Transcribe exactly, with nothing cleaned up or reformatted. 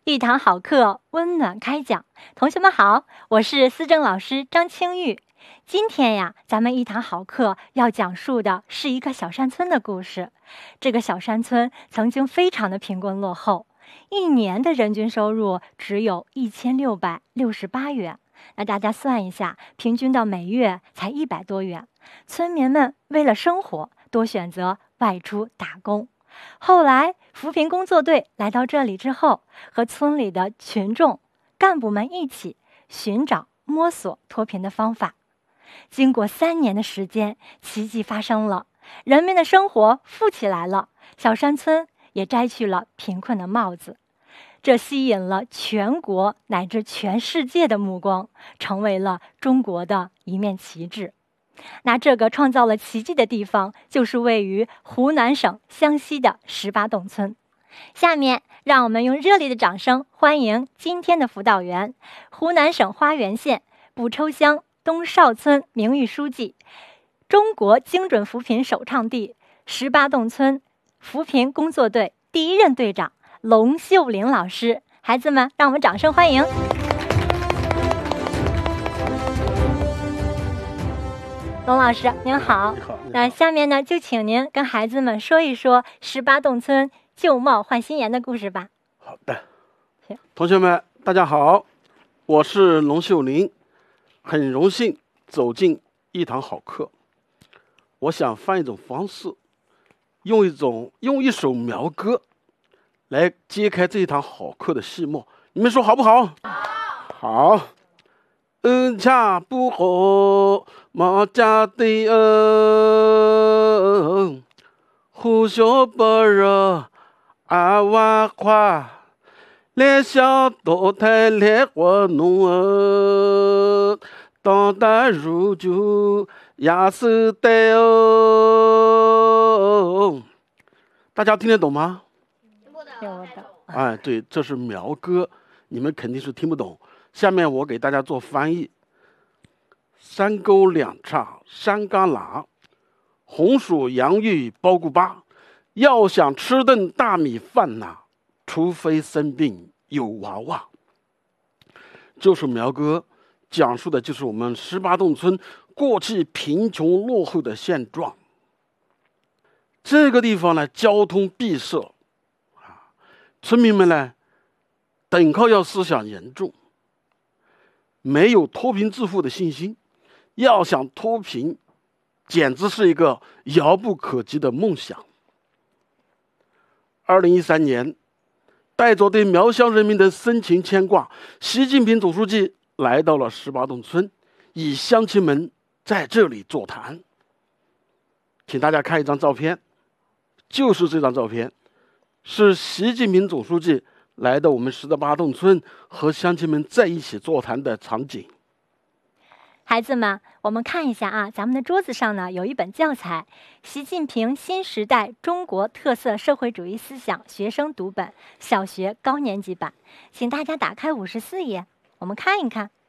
一堂好课，温暖开讲。同学们好，我是思政老师张清玉。今天呀，咱们一堂好课要讲述的是一个小山村的故事。这个小山村曾经非常的贫困落后，一年的人均收入只有一千六百六十八元。那大家算一下，平均到每月才一百多元。村民们为了生活，多选择外出打工。后来扶贫工作队来到这里之后，和村里的群众干部们一起寻找摸索脱贫的方法。经过三年的时间，奇迹发生了，人们的生活富起来了，小山村也摘去了贫困的帽子。这吸引了全国乃至全世界的目光，成为了中国的一面旗帜。那这个创造了奇迹的地方，就是位于湖南省湘西的十八洞村。下面让我们用热烈的掌声欢迎今天的辅导员，湖南省花垣县卜抽乡东邵村名誉书记，中国精准扶贫首倡地十八洞村扶贫工作队第一任队长龙秀玲老师。孩子们，让我们掌声欢迎。龙老师您好。 你好。 那下面呢，就请您跟孩子们说一说十八洞村旧貌换新颜的故事吧。 好的，同学们大家好，我是龙秀玲，很荣幸走进一堂好课。我想换一种方式，用一种用一首苗歌来揭开这一堂好课的序幕，你们说好不好？好。恩家不好，毛家的恩，呼啸不热，阿娃花，来小多太来活农儿，当大如就亚手带哦。大家听得懂吗？ 听不懂。 哎，对，这是苗歌，你们肯定是听不懂。下面我给大家做翻译。三沟两岔山旮旯，红薯洋芋包谷粑，要想吃顿大米饭呐、啊，除非生病有娃娃。这首苗歌讲述的就是我们十八洞村过去贫穷落后的现状。这个地方呢，交通闭塞啊，村民们呢，等靠要思想严重，没有脱贫致富的信心，要想脱贫，简直是一个遥不可及的梦想。二零一三年，带着对苗乡人民的深情牵挂，习近平总书记来到了十八洞村，与乡亲们在这里座谈。请大家看一张照片，就是这张照片，是习近平总书记来到我们十八洞村和乡亲们在一起座谈的场景。 孩子们，我们看一下啊，咱们的桌子上呢有一本教材，习近平新时代中国特色社会主义思想学生读本，小学高年级版，请大家打开五十四页，我们看一看。